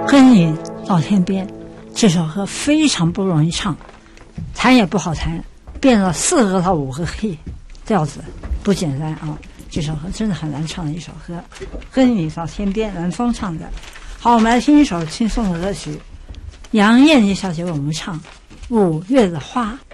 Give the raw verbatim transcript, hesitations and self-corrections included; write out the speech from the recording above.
跟你到天边，这首歌非常不容易唱，弹也不好弹，变了四个到五个 key 调子，不简单啊！这首歌真的很难唱的一首歌，跟你到天边，南风唱的。好，我们来听一首轻松的歌曲，杨燕妮小姐为我们唱《五月的花》。